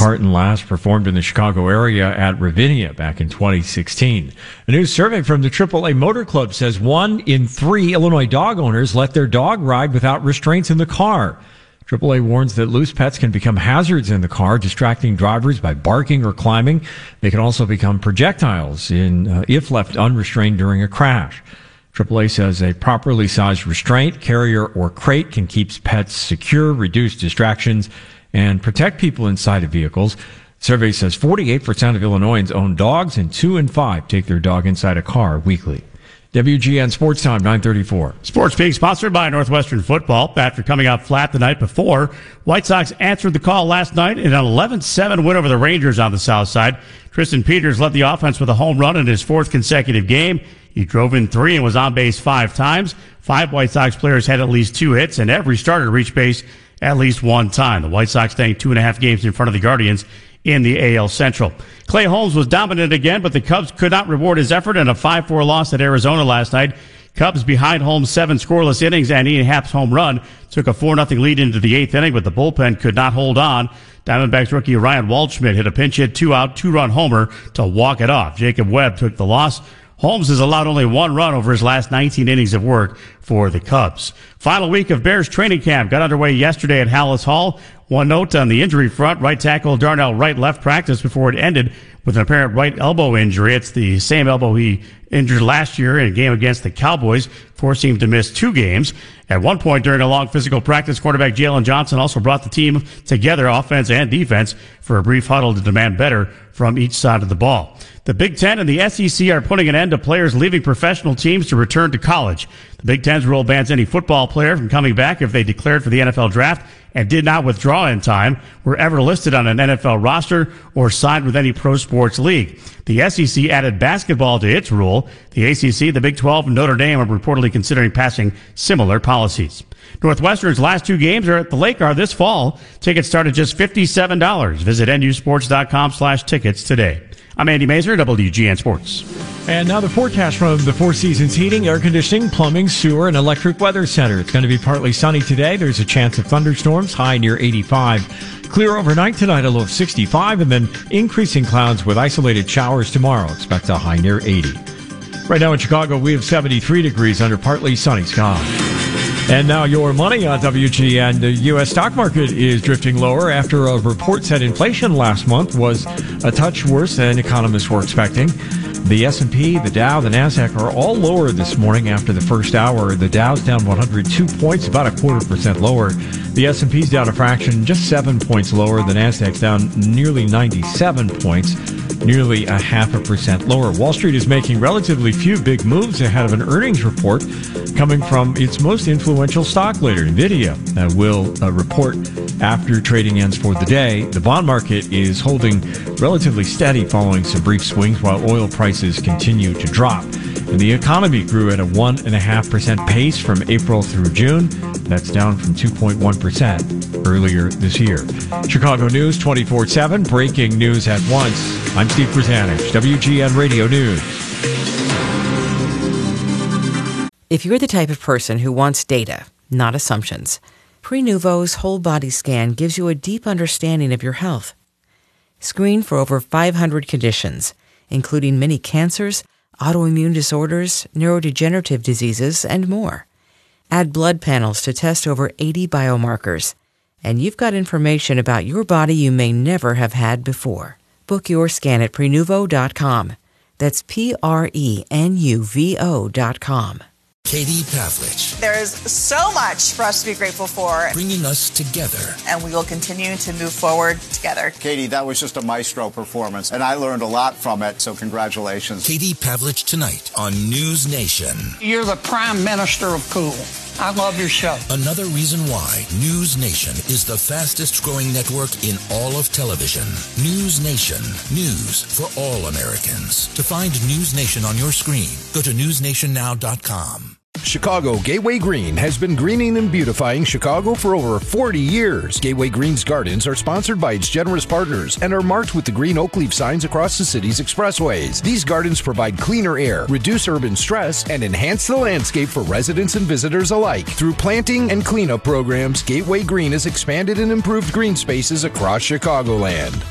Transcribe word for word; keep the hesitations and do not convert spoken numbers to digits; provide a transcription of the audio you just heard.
Parton last performed in the Chicago area at Ravinia back in twenty sixteen. A new survey from the triple A Motor Club says one in three Illinois dog owners let their dog ride without restraints in the car. triple A warns that loose pets can become hazards in the car, distracting drivers by barking or climbing. They can also become projectiles in uh, if left unrestrained during a crash. triple A says a properly sized restraint, carrier, or crate can keep pets secure, reduce distractions, and protect people inside of vehicles. The survey says forty-eight percent of Illinoisans own dogs, and two in five take their dog inside a car weekly. W G N Sports Time, nine thirty-four. Sports being sponsored by Northwestern Football. After coming out flat the night before, White Sox answered the call last night in an eleven seven win over the Rangers on the south side. Tristan Peters led the offense with a home run in his fourth consecutive game. He drove in three and was on base five times. Five White Sox players had at least two hits, and every starter reached base at least one time. The White Sox staying two and a half games in front of the Guardians in the A L Central. Clay Holmes was dominant again, but the Cubs could not reward his effort in a five four loss at Arizona last night. Cubs behind Holmes' seven scoreless innings, and Ian Happ's home run took a four nothing lead into the eighth inning, but the bullpen could not hold on. Diamondbacks rookie Ryan Waldschmidt hit a pinch hit, two-out, two-run homer to walk it off. Jacob Webb took the loss. Holmes has allowed only one run over his last nineteen innings of work for the Cubs. Final week of Bears training camp got underway yesterday at Hallis Hall. One note on the injury front, right tackle Darnell Wright left practice before it ended with an apparent right elbow injury. It's the same elbow he injured last year in a game against the Cowboys, forcing him to miss two games. At one point during a long physical practice, quarterback Jalen Johnson also brought the team together, offense and defense, for a brief huddle to demand better from each side of the ball. The Big Ten and the S E C are putting an end to players leaving professional teams to return to college. The Big Ten's rule bans any football player from coming back if they declared for the N F L draft and did not withdraw in time, were ever listed on an N F L roster, or signed with any pro sports league. The S E C added basketball to its rule. The A C C, the Big twelve, and Notre Dame are reportedly considering passing similar policies. Northwestern's last two games are at the Lake are this fall. Tickets start at just fifty-seven dollars. Visit nusports.com slash tickets today. I'm Andy Mazer, W G N Sports. And now the forecast from the Four Seasons Heating, Air Conditioning, Plumbing, Sewer, and Electric Weather Center. It's going to be partly sunny today. There's a chance of thunderstorms, high near eighty-five. Clear overnight tonight, a low of sixty-five, and then increasing clouds with isolated showers tomorrow. Expect a high near eighty. Right now in Chicago, we have seventy-three degrees under partly sunny skies. And now your money on W G N. The U S stock market is drifting lower after a report said inflation last month was a touch worse than economists were expecting. The S and P, the Dow, the NASDAQ are all lower this morning after the first hour. The Dow's down one hundred two points, about a quarter percent lower. The S and P's down a fraction, just seven points lower. The NASDAQ's down nearly ninety-seven points, nearly a half a percent lower. Wall Street is making relatively few big moves ahead of an earnings report coming from its most influential stock leader, NVIDIA, that will uh, report after trading ends for the day. The bond market is holding relatively steady following some brief swings while oil prices continue to drop. And the economy grew at a one point five percent pace from April through June. That's down from two point one percent earlier this year. Chicago News twenty-four seven, breaking news at once. I'm Steve Brzanich, W G N Radio News. If you're the type of person who wants data, not assumptions, Prenuvo's whole body scan gives you a deep understanding of your health. Screen for over five hundred conditions, including many cancers, autoimmune disorders, neurodegenerative diseases, and more. Add blood panels to test over eighty biomarkers, and you've got information about your body you may never have had before. Book your scan at Prenuvo dot com. That's P R E N U V O dot com. Katie Pavlich. There is so much for us to be grateful for. Bringing us together. And we will continue to move forward together. Katie, that was just a maestro performance, and I learned a lot from it, so congratulations. Katie Pavlich tonight on News Nation. You're the prime minister of cool. I love your show. Another reason why News Nation is the fastest growing network in all of television. News Nation. News for all Americans. To find News Nation on your screen, go to news nation now dot com. Chicago Gateway Green has been greening and beautifying Chicago for over forty years. Gateway Green's gardens are sponsored by its generous partners and are marked with the green oak leaf signs across the city's expressways. These gardens provide cleaner air, reduce urban stress, and enhance the landscape for residents and visitors alike. Through planting and cleanup programs, Gateway Green has expanded and improved green spaces across Chicagoland.